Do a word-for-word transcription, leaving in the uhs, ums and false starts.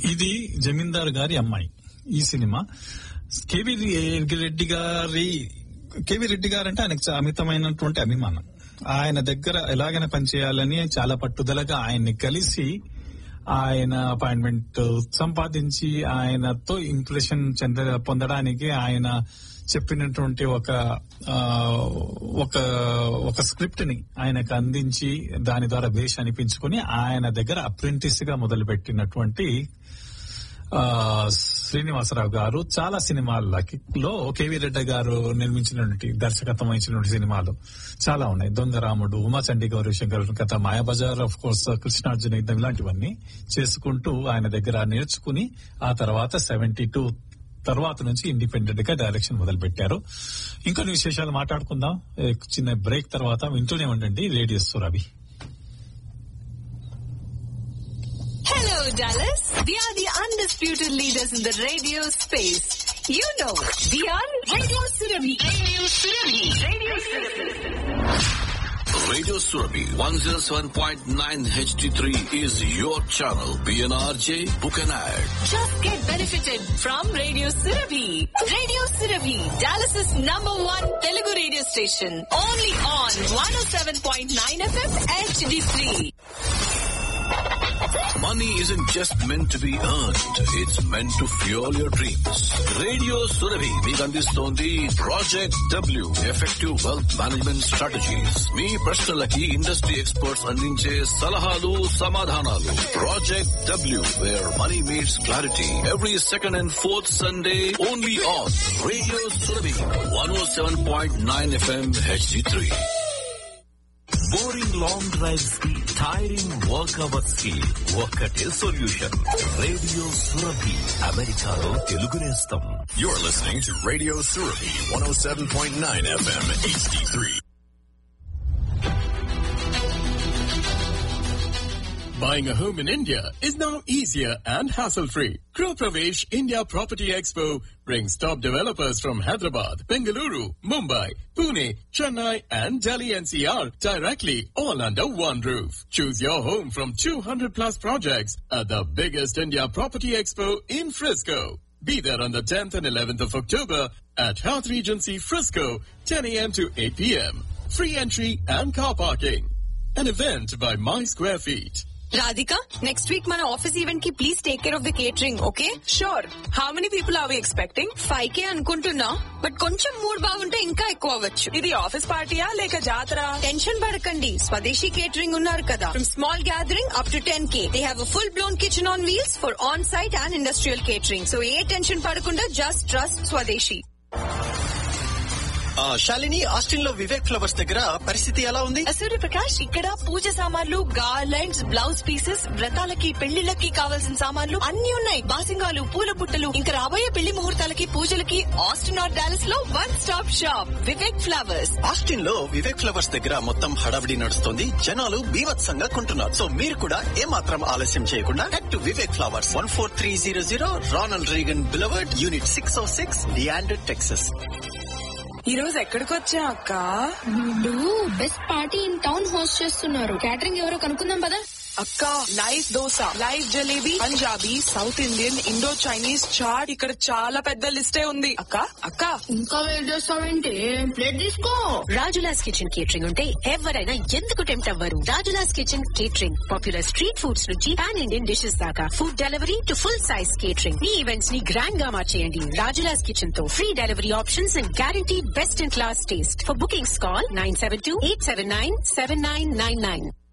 ఇది జమీందార్ గారి అమ్మాయి. ఈ సినిమా కేవీ రెడ్డి గారి కేవీ రెడ్డి గారు అంటే ఆయనకు అమితమైనటువంటి అభిమానం. ఆయన దగ్గర ఎలాగైనా పనిచేయాలని చాలా పట్టుదలగా ఆయన్ని కలిసి ఆయన అపాయింట్మెంట్ సంపాదించి ఆయనతో ఇంప్రెషన్ చెంద పొందడానికి ఆయన చెప్పినటువంటి ఒక ఒక ఒక స్క్రిప్ట్ ని ఆయనకు అందించి దాని ద్వారా బేస్ అనిపించుకుని ఆయన దగ్గర అప్రెంటిస్ గా మొదలుపెట్టినటువంటి శ్రీనివాసరావు గారు చాలా సినిమాలలో కేవీ రెడ్డి గారు నిర్మించినటువంటి దర్శకత్వం వహించినటువంటి సినిమాలు చాలా ఉన్నాయి. దొంగరాముడు, ఉమాచండి గౌరీశంకర్ కథ, మాయాబజార్, ఆఫ్ కోర్స్ కృష్ణార్జున యుద్ధం, ఇలాంటివన్నీ చేసుకుంటూ ఆయన దగ్గర నేర్చుకుని ఆ తర్వాత సెవెంటీ టూ తర్వాత నుంచి ఇండిపెండెంట్ గా డైరెక్షన్ మొదలు పెట్టారు. ఇంకొన్ని విశేషాలు మాట్లాడుకుందాం చిన్న బ్రేక్ తర్వాత. వింటూనే ఉండండి radio Surabhi. Hello, Dallas. We are the undisputed leaders in the radio space. You know, we are Radio Surabhi. Radio Surabhi. Radio Surabhi. Radio Surabhi one oh seven point nine H D three is your channel. P N R J, book an ad. Just get benefited from Radio Surabhi. Radio Surabhi, Dallas's number one Telugu radio station. Only on one oh seven point nine F M H D three. Money isn't just meant to be earned. It's meant to fuel your dreams. Radio Surabhi మీకు అందిస్తోంది project W, effective wealth management strategies. మీ ప్రశ్నలకి industry experts అందించే సలహాలు, సమాధానాలు. Project W, wear money meets clarity. Every second and fourth Sunday only on radio Surabhi one oh seven point nine F M H D three. Boring long drives కి, tiring work hours కి ఒక్కటే solution. Radio Surabhi, అమెరికాలో తెలుగు నేస్తం. You're listening to Radio Surabhi one oh seven point nine F M H D three. Buying a home in India is now easier and hassle-free. Group Pravesh India Property Expo brings top developers from Hyderabad, Bengaluru, Mumbai, Pune, Chennai and Delhi N C R directly, all under one roof. Choose your home from two hundred plus projects at the biggest India Property Expo in Frisco. Be there on the tenth and eleventh of October at Health Regency Frisco, ten a m to eight p m Free entry and car parking. An event by My Square Feet. Radhika, next week మన office event కి please take care of the catering, okay? Sure. How many people are we expecting? Five కే అనుకుంటున్నా, but కొంచెం mood బాగుంటే ఇంకా ఎక్కువ అవ్వచ్చు. ఇది office పార్టీయా లేక జాతర? టెన్షన్ పడకండి, స్వదేశీ కేటరింగ్ ఉన్నారు కదా. From small gathering up to ten K they have a full blown kitchen on wheels for on site and industrial catering. So A tension పడకుండా జస్ట్ ట్రస్ట్ స్వదేశీ. శాలిని, ఆస్టిన్ లో వివేక్ ఫ్లవర్స్ దగ్గర పరిస్థితి ఎలా ఉంది? సూర్యప్రకాష్, ఇక్కడ పూజ సామాన్లు, గార్లెండ్స్, బ్లౌజ్ పీసెస్, వ్రతాలకి పెళ్లిళ్ళకి కావాల్సిన సామాన్లు అన్ని ఉన్నాయి. బాసింగాలు, పూల బుట్టలు, ఇంకా రాబోయే పెళ్లి ముహూర్తాలకి, పూజలకి ఆస్టిన్ ఆర్ డాలస్ లో one stop shop Vivek flowers. Austin లో వివేక్ ఫ్లవర్స్ దగ్గర మొత్తం హడావిడి నడుస్తుంది. జనాలు బీభత్సంగా కొంటున్నారు. సో మీరు కూడా ఏమాత్రం ఆలస్యం చేయకుండా head to Vivek flowers, one four three zero zero Ronald Reagan beloved, unit six oh six, Leander, Texas. ఈ రోజు ఎక్కడికి వచ్చా అక్క? వీళ్ళు best party in town host చేస్తున్నారు. క్యాటరింగ్ ఎవరో కనుక్కుందాం పదా. అక్క, live dosa, live jalebi, Punjabi, south Indian, Indo Chinese, chat, ఇక్కడ చాలా పెద్ద లిస్టే ఉంది. అక్క అక్క ఇంకా వెయిట్ చేస్తావేంటి? ప్లేట్ తీసుకో. రాజులాస్ కిచెన్ కేటరింగ్ ఉంటే ఎవరైనా ఎందుకు టెంప్ట్ అవ్వరు? Rajula's kitchen catering popular street foods నుంచి పాన్ ఇండియన్ డిషెస్ దాకా, food delivery to full size catering. Me events ని గ్రాండ్ గా మార్చేయండి రాజులాస్ కిచెన్ తో. Free delivery options and guarantee best in class taste. For bookings call nine seven two eight seven nine seven nine nine nine.